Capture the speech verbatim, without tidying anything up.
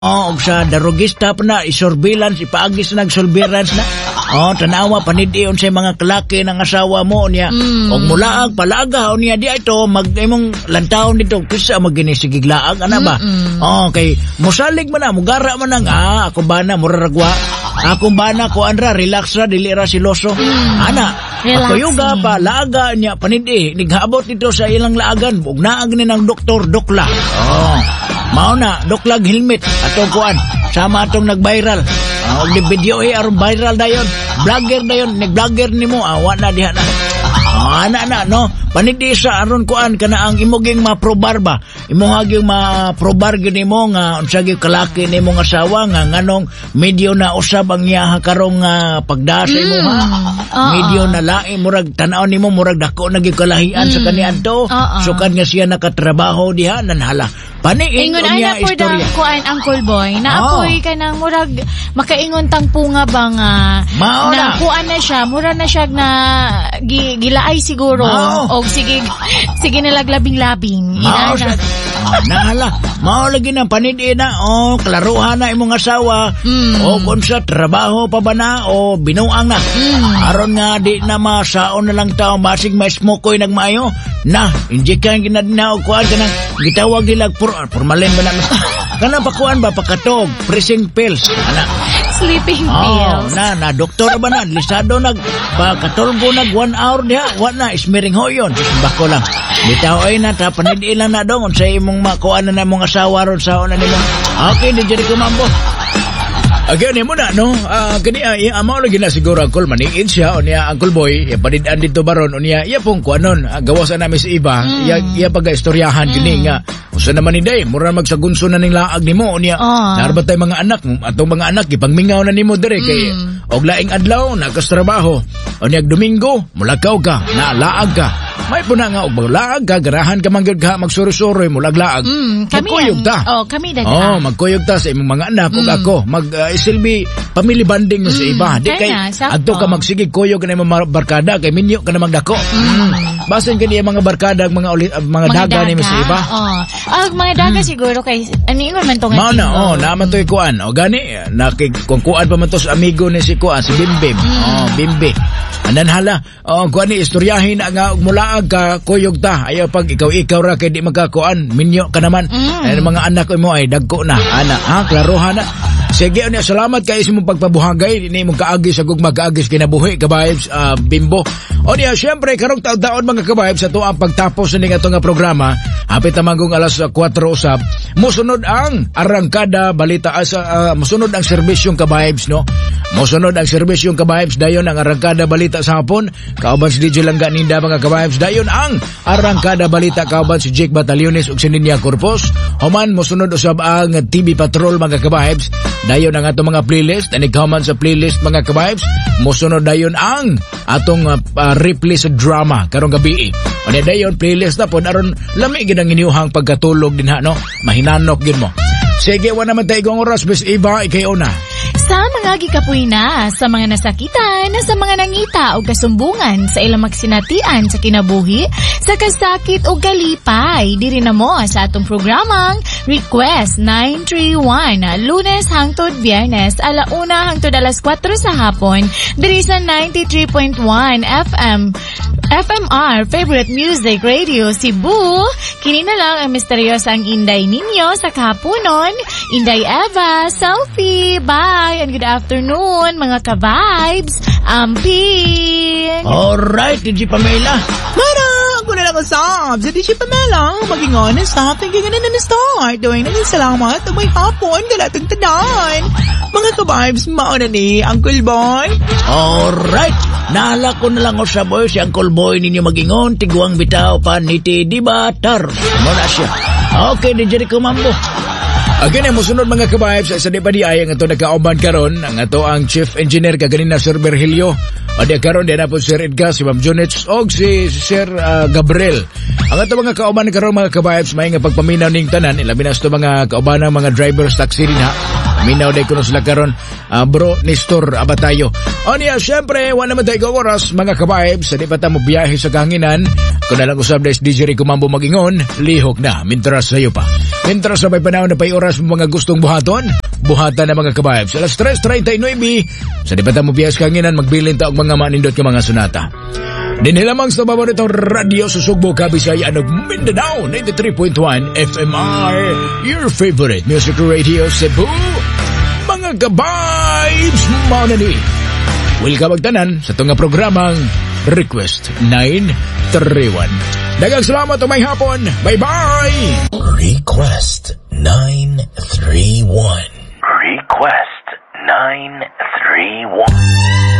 Oh, og sa darugista pa na, isurveillance, ipaagis na nag-surveillance na. Oh, tanawa, panidiyon sa mga kalaki ng asawa mo niya. Mm. Og mulaag, palaga, o niya di ito, mag-imong lantawon dito, kisa mag-ginisigiglaag, ano ba? Mm-mm. Oh, kay, musalig man na, mugara man na, ah, ako ba na, muraragwa. Ako ba na, ko anra, relax ra, dilira siloso. Mm. Ana, Relaxing. ako yuga pa, laaga niya, panidi, nighabot dito sa ilang laagan, ug naag ni ng doktor, dokla. Oh, mao na, doklag helmet, atong kuan, sama atong nag-viral. Uh, og di video eh, aron viral dayon. Vlogger dayon, nag-vlogger nimo, awa na diha na. Ah, ana na, no? Panidi sa aron kuan kana ang imoging ma-probar ba? Imong gyud ma-probar gyud nimo nga unsa gyud kalaki nimo nga asawa nga nganong medyo na usab ang iya karong uh, pagdasa imo Mm. ha. Oo. Medyo na lain murag tan-aw nimo murag dako na gyud kalahian Mm. sa kaniadto. Oo. Sukad nga siya nakatrabaho diha nanhala. Paniin Ingon niya ana po istorya. dang kuan Uncle Boy na Oh. apoy ka nang murag makaingon tang punga ba nga Mao na. na kuan na siya mura na siya na gi, gilaay siguro Mao. og sige sige nalaglabing-labing Mao ina siya. na. Oh, nahala. Mao lagi na panidi na. Oh, klaruhan na imong asawa. Mm. O kung sa trabaho pa ba na o binuang na. Mm. Aron nga di na masaon na lang tao basig may smokoy nagmayo. Na, injekan ginadna og kuan kanang gitawag nila por formalin ba na. Kanang pakuan ba pakatog, pressing pills. Ana. Sleeping Oh, pills. na, na, doktor ba na, lisado nag, pakatulgo nag one hour diha, wa na, ismiring ho yun, bako lang. Bitaw ay na, tapanidi lang na dong, sa imong makuha na na mong asawa ron sa una nimo. Okay, di dyan ko mambo. Again, mo na, no? Ah, kani ay amo lagi na siguro Uncle maniin siya o niya Uncle Boy, ya panidaan dito baron o niya, iya pong kuanon, ah, gawasan namin sa iba, Mm. iya iya paga-istoryahan mm. kini nga. Usa naman ni day, mura magsagunso na ning laag nimo o niya. Ah. Narba tay mga anak, atong mga anak ipangmingaw na nimo dire kay Mm. og laing adlaw nakastrabaho. O niya Domingo, mulakaw ka, na laag ka. May puna nga og laag ka, garahan ka mangyud ka magsuro-suroy mulaglaag. Mm, kami Magkuyog ang, ta. oh, kami daga. Oh, magkuyog ta sa imong mga anak ug Mm. ako mag uh, isilbi family bonding mo sa Mm, iba. Di kay kaya, sakto. adto ka magsigig kuyog na imong mga barkada kay minyo ka na magdako. Mm. Basin kani mga barkada ug mga uli, uh, mga, daga nimo sa iba. Oh. Ah, mga daga siguro kay ano ingon man tong Mao na, oh, naman to'y kuan. O gani, nakikungkuan pa man to sa amigo ni si kuan, si Bimbim. Oh, Bimbi. Anan hala, oh, kuan ni istoryahin na nga mulaag ka, kuyog ta. Ayaw pag ikaw-ikaw ra kay di magkakuan, minyo ka naman. Mm. Ay, mga anak ko mo ay dagko na. Ana, ha, klarohan na. Sige, ano, salamat kay sa mong pagpabuhagay. Hindi mong kaagis, agog mag-kaagis kinabuhi, kabahibs, uh, Bimbo. O niya, syempre, karong taon-taon mga kabahibs, sa ito ang pagtapos na nga nga programa, hapit naman kong alas kwatro usap, musunod ang arangkada balita, uh, uh, musunod ang serbisyong kabahibs, no? Musunod ang serbisyong kabahibs, dayon ang arangkada balita sa hapon, kauban si D J Langga Ninda mga kabahibs, dayon ang arangkada balita, kauban si Jake Batalyones ug si Ninya Corpus, human musunod usab ang T V Patrol mga kabahibs, dayon ang atong mga playlist, anighaman sa playlist mga kabahibs, musunod dayon ang atong uh, uh, replay sa drama karong gabi. Ano dayon playlist na pod aron lami gid ang iniyuhang pagkatulog din ha no, mahinanok gid mo. Sige, wa naman tayo kong oras, Miss Eva, ikaw na. Sa mga gikapoy na, sa mga nasakitan, sa mga nangita o kasumbungan, sa ilang magsinatian sa kinabuhi, sa kasakit o galipay, diri na mo sa atong programang Request nine three one, Lunes hangtod Biyernes, alauna hangtod alas kwatro sa hapon, diri sa ninety-three point one F M F M R, Favorite Music Radio Cebu. Kini na lang ang misteryosang Inday ninyo sa kahaponon. Inday Eva, selfie, bye, and good afternoon mga ka-vibes. Amping! Alright, D J Pamela. Mara, ako na lang usab. Sa di siya Pamela, maging honest ha, thinking na na start. Doing na salamat at may hapon, galatong tadan. Mga ka-vibes, mauna ni Uncle Boy. Alright, nahala ko na lang o sa boy, si Uncle Boy ninyo magingon, tiguang bitaw pa niti dibatar. Muna siya. Okay, di dyan ko mambo. Again, mo sunod mga kabayab sa isa di pa di ay ang ito nagkaoban karon ang ito ang Chief Engineer kaganin na Sir Virgilio o di karon di na po Sir Edgar, si Ma'am Junits o si Sir uh, Gabriel. Ang ito mga kaoban karon mga kabayab may nga pagpaminaw ning tanan ilabi na ito mga kaoban ng mga drivers taxi rin ha. Minaw day kuno sila karon, uh, bro Nestor Abatayo. O niya, syempre, wala naman tayo oras, mga ka-vibes, sa di pa tayo biyahe sa kahanginan. Kung nalang usab na D J Rico Mambo mag-ingon, lihok na, mintras sa'yo pa. Mintras sa may panahon na pa'y oras mga gustong buhaton, buhatan na mga ka-vibes. Alas tres thirty-nine, sa di pa tayo biyahe sa kahanginan, magbilin taog mga manindot ka mga sunata. Din lamang sa paboritong radio sa Sugbo, Kabisayan of Mindanao, ninety-three point one F M R, your favorite music radio Cebu. Mga ka-vibes, mauna ni. Welcome magtanan sa itong programang Request nine thirty-one. Dagang salamat o may hapon. Bye-bye! Request nine three one.